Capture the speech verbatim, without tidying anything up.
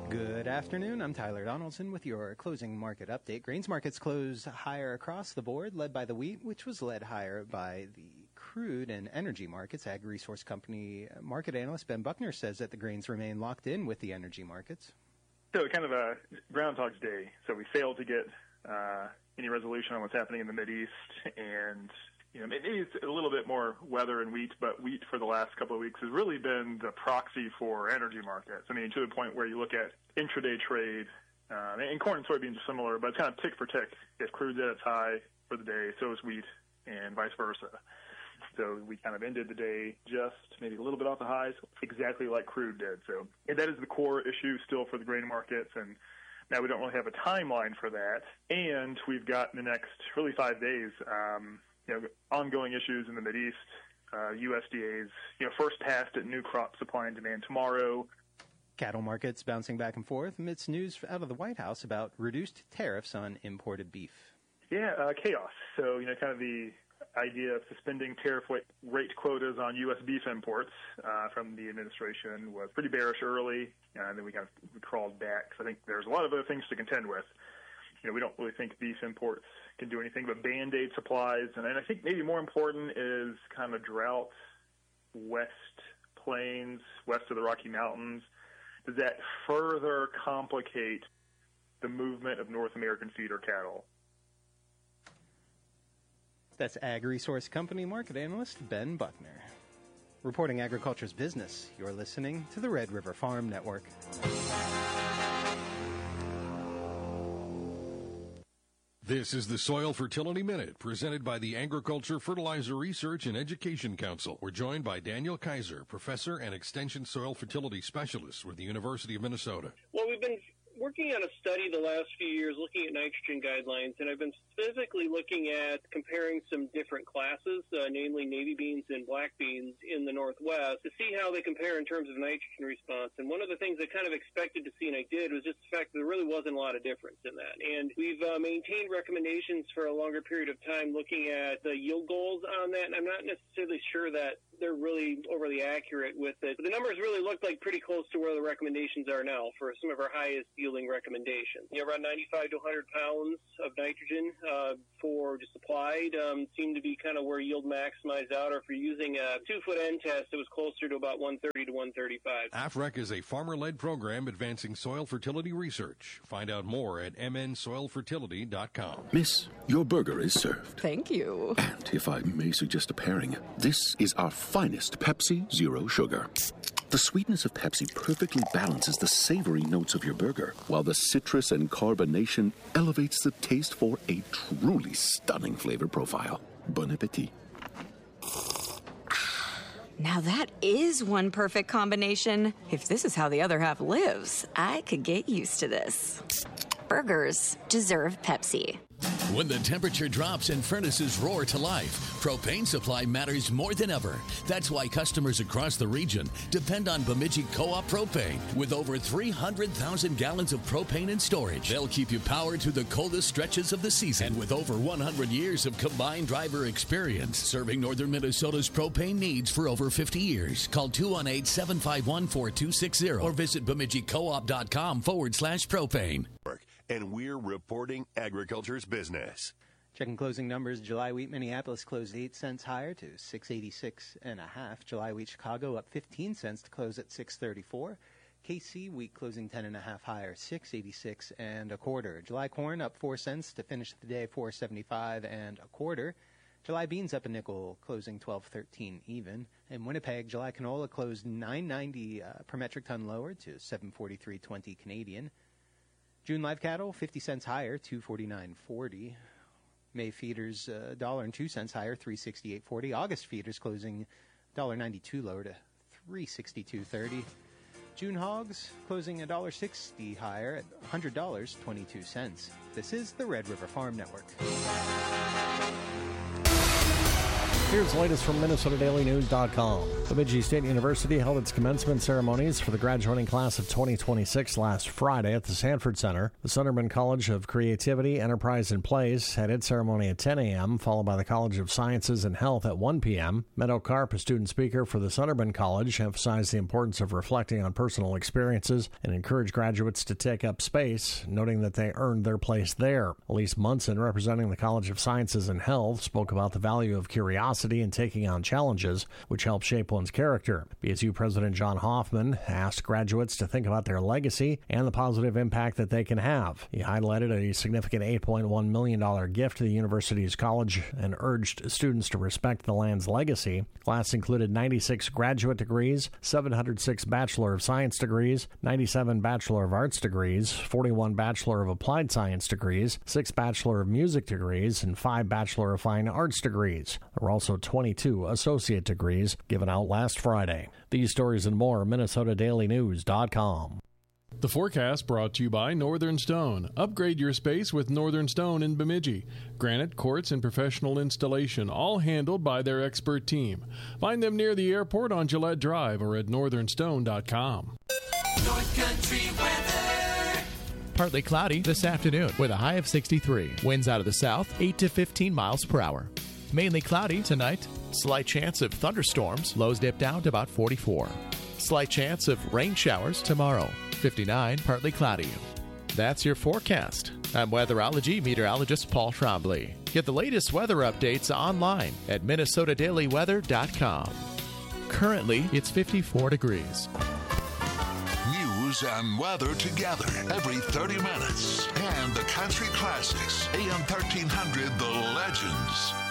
Good afternoon. I'm Tyler Donaldson with your closing market update. Grains markets closed higher across the board, led by the wheat, which was led higher by the crude and energy markets. Ag Resource Company market analyst Ben Buckner says that the grains remain locked in with the energy markets. So kind of a Groundhog's Day. So we failed to get uh, any resolution on what's happening in the Mideast, and you know, maybe it's a little bit more weather and wheat, but wheat for the last couple of weeks has really been the proxy for energy markets. I mean, to the point where you look at intraday trade, uh, and corn and soybeans are similar, but it's kind of tick for tick. If crude's at its high for the day, so is wheat, and vice versa. So we kind of ended the day just maybe a little bit off the highs, exactly like crude did. So and that is the core issue still for the grain markets, and now we don't really have a timeline for that. And we've got in the next really five days, um, you know, ongoing issues in the Mideast. Uh, U S D A's, you know, first passed at new crop supply and demand tomorrow. Cattle markets bouncing back and forth amidst news out of the White House about reduced tariffs on imported beef. Yeah, uh, chaos. So, you know, kind of the idea of suspending tariff rate quotas on U S beef imports uh, from the administration was pretty bearish early, and then we kind of we crawled back. So I think there's a lot of other things to contend with. You know, we don't really think beef imports can do anything but Band-Aid supplies. And I think maybe more important is kind of drought, west plains, west of the Rocky Mountains. Does that further complicate the movement of North American feeder cattle? That's Ag Resource Company market analyst Ben Buckner. Reporting agriculture's business, you're listening to the Red River Farm Network. This is the Soil Fertility Minute, presented by the Agriculture Fertilizer Research and Education Council. We're joined by Daniel Kaiser, professor and extension soil fertility specialist with the University of Minnesota. Well, we've been working on a study the last few years looking at nitrogen guidelines, and I've been specifically looking at comparing some different classes, uh, namely navy beans and black beans in the Northwest, to see how they compare in terms of nitrogen response. And one of the things I kind of expected to see, and I did, was just the fact that there really wasn't a lot of difference in that. And we've uh, maintained recommendations for a longer period of time looking at the yield goals on that, and I'm not necessarily sure that they're really overly accurate with it. But the numbers really look like pretty close to where the recommendations are now for some of our highest yielding recommendations. You know, around ninety-five to one hundred pounds of nitrogen uh, for just applied um, seem to be kind of where yield maximized out. Or if you're using a two-foot end test, it was closer to about one thirty to one thirty-five. A F R E C is a farmer-led program advancing soil fertility research. Find out more at m n soil fertility dot com. Miss, your burger is served. Thank you. And if I may suggest a pairing, this is our finest Pepsi Zero Sugar. The sweetness of Pepsi perfectly balances the savory notes of your burger, while the citrus and carbonation elevates the taste for a truly stunning flavor profile. Bon appetit. Now that is one perfect combination. If this is how the other half lives, I could get used to this. Burgers deserve Pepsi. When the temperature drops and furnaces roar to life, propane supply matters more than ever. That's why customers across the region depend on Bemidji Co-op Propane. With over three hundred thousand gallons of propane in storage, they'll keep you powered through the coldest stretches of the season. And with over one hundred years of combined driver experience, serving northern Minnesota's propane needs for over fifty years. Call two one eight, seven five one, four two six zero or visit Bemidji Co-op dot com forward slash propane. And we're reporting agriculture's business. Checking closing numbers, July wheat Minneapolis closed eight cents higher to six eighty-six and a half. July wheat Chicago up fifteen cents to close at six thirty-four. K C wheat closing ten and a half higher, six eighty-six and a quarter. July corn up four cents to finish the day four seventy-five and a quarter. July beans up a nickel, closing twelve thirteen even. In Winnipeg, July canola closed nine ninety uh, per metric ton lower to seven forty-three twenty Canadian. June live cattle fifty cents higher, two forty-nine forty. May feeders uh, one dollar and two cents higher, three sixty-eight forty. August feeders closing one dollar ninety-two lower to three sixty-two thirty. June hogs closing one dollar sixty higher at one hundred dollars and twenty-two cents. This is the Red River Farm Network. Here's the latest from Minnesota Daily News dot com. Bemidji State University held its commencement ceremonies for the graduating class of twenty twenty-six last Friday at the Sanford Center. The Sunderman College of Creativity, Enterprise, and Plays had its ceremony at ten a.m., followed by the College of Sciences and Health at one p.m. Meadow Karp, a student speaker for the Sunderman College, emphasized the importance of reflecting on personal experiences and encouraged graduates to take up space, noting that they earned their place there. Elise Munson, representing the College of Sciences and Health, spoke about the value of curiosity and taking on challenges, which help shape one's character. B S U President John Hoffman asked graduates to think about their legacy and the positive impact that they can have. He highlighted a significant eight point one million dollars gift to the university's college and urged students to respect the land's legacy. Class included ninety-six graduate degrees, seven hundred six Bachelor of Science degrees, ninety-seven Bachelor of Arts degrees, forty-one Bachelor of Applied Science degrees, six Bachelor of Music degrees, and five Bachelor of Fine Arts degrees. There were also twenty-two associate degrees given out last Friday. These stories and more, Minnesota Daily News dot com. The forecast brought to you by Northern Stone. Upgrade your space with Northern Stone in Bemidji. Granite, quartz, and professional installation, all handled by their expert team. Find them near the airport on Gillette Drive or at northern stone dot com. North Country weather. Partly cloudy this afternoon with a high of sixty-three. Winds out of the south, eight to fifteen miles per hour. Mainly cloudy tonight. Slight chance of thunderstorms. Lows dip down to about forty-four. Slight chance of rain showers tomorrow. fifty-nine, partly cloudy. That's your forecast. I'm weatherology meteorologist Paul Trombley. Get the latest weather updates online at minnesota daily weather dot com. Currently, it's fifty-four degrees. News and weather together every thirty minutes. And the country classics, A M thirteen hundred, The Legends.